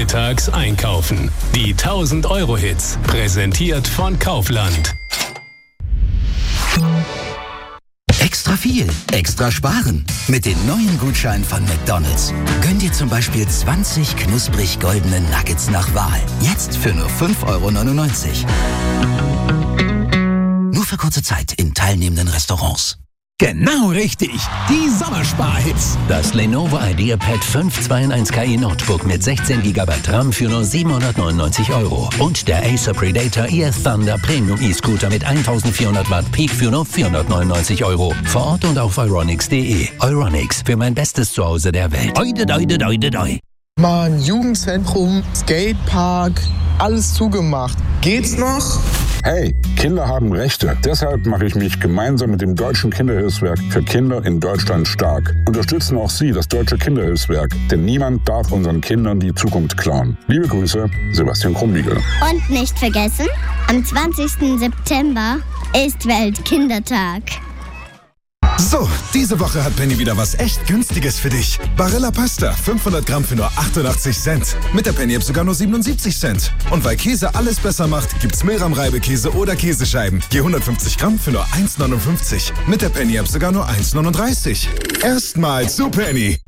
Mittags einkaufen. Die 1000-Euro-Hits. Präsentiert von Kaufland. Extra viel, extra sparen. Mit den neuen Gutscheinen von McDonald's. Gönn dir zum Beispiel 20 knusprig goldene Nuggets nach Wahl. Jetzt für nur 5,99 €. Nur für kurze Zeit in teilnehmenden Restaurants. Genau richtig, die Sommersparhits. Das Lenovo IdeaPad 521 KI Notebook mit 16 GB RAM für nur 799 € und der Acer Predator Air Thunder Premium E-Scooter mit 1400 Watt Peak für nur 499 €. Vor Ort und auf euronics.de. Euronics, für mein bestes Zuhause der Welt. Doi. Mann, Jugendzentrum, Skatepark, alles zugemacht. Geht's noch? Hey, Kinder haben Rechte. Deshalb mache ich mich gemeinsam mit dem Deutschen Kinderhilfswerk für Kinder in Deutschland stark. Unterstützen auch Sie das Deutsche Kinderhilfswerk, denn niemand darf unseren Kindern die Zukunft klauen. Liebe Grüße, Sebastian Krumbiegel. Und nicht vergessen, am 20. September ist Weltkindertag. So, diese Woche hat Penny wieder was echt Günstiges für dich. Barilla Pasta, 500 Gramm für nur 88 Cent. Mit der Penny-App sogar nur 77 Cent. Und weil Käse alles besser macht, gibt's Mehlrahm-Reibekäse oder Käsescheiben. Je 150 Gramm für nur 1,59. Mit der Penny-App sogar nur 1,39. Erstmal zu Penny.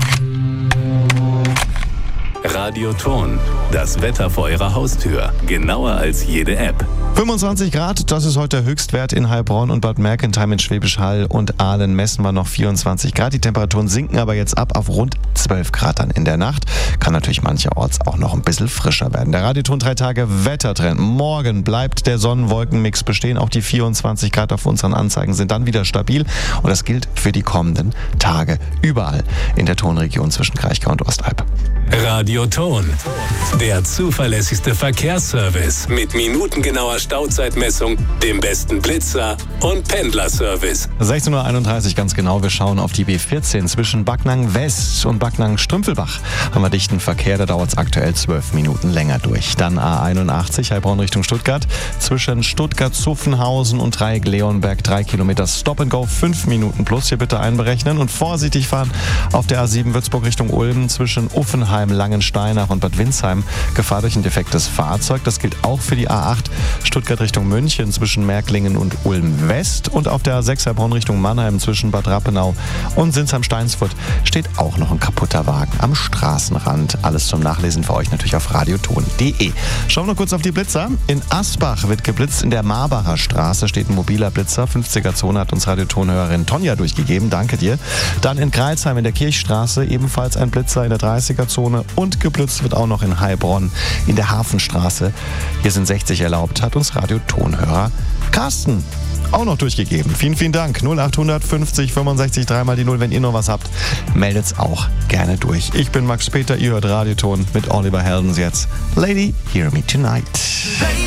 Radioton. Das Wetter vor Ihrer Haustür. Genauer als jede App. 25 Grad, das ist heute der Höchstwert in Heilbronn und Bad Mergentheim in Schwäbisch Hall und Aalen messen wir noch 24 Grad. Die Temperaturen sinken aber jetzt ab auf rund 12 Grad dann in der Nacht. Kann natürlich mancherorts auch noch ein bisschen frischer werden. Der Radioton 3 Tage Wettertrend. Morgen bleibt der Sonnenwolkenmix bestehen. Auch die 24 Grad auf unseren Anzeigen sind dann wieder stabil. Und das gilt für die kommenden Tage überall in der Tonregion zwischen Kraichgau und Ostalb. Radioton. Der zuverlässigste Verkehrsservice mit minutengenauer Stauzeitmessung, dem besten Blitzer und Pendlerservice. 16:31 Uhr ganz genau. Wir schauen auf die B14 zwischen Backnang West und Backnang Strümpfelbach. Haben wir dichten Verkehr, da dauert es aktuell 12 Minuten länger durch. Dann A81 Heilbronn Richtung Stuttgart. Zwischen Stuttgart-Zuffenhausen und Dreieck-Leonberg 3 Kilometer Stop and Go, 5 Minuten plus. Hier bitte einberechnen und vorsichtig fahren auf der A7 Würzburg Richtung Ulm zwischen Uffenheim, Langensteinach und Bad Windsheim. Gefahr durch ein defektes Fahrzeug. Das gilt auch für die A8 Stuttgart Richtung München zwischen Märklingen und Ulm West. Und auf der A6 Heilbronn Richtung Mannheim zwischen Bad Rappenau und Sinsheim-Steinsfurt steht auch noch ein kaputter Wagen am Straßenrand. Alles zum Nachlesen für euch natürlich auf radioton.de. Schauen wir noch kurz auf die Blitzer. In Asbach wird geblitzt. In der Marbacher Straße steht ein mobiler Blitzer. 50er-Zone hat uns Radiotonhörerin Tonja durchgegeben. Danke dir. Dann in Greilsheim in der Kirchstraße ebenfalls ein Blitzer in der 30er-Zone. Und geblitzt wird auch noch in Heilbronn in der Hafenstraße. Hier sind 60 erlaubt, hat uns Radiotonhörer Carsten auch noch durchgegeben. Vielen, vielen Dank. 0800 50 65 3 mal die 0. Wenn ihr noch was habt, meldet's auch gerne durch. Ich bin Max Peter, ihr hört Radioton mit Oliver Heldens jetzt. Lady, Hear Me Tonight.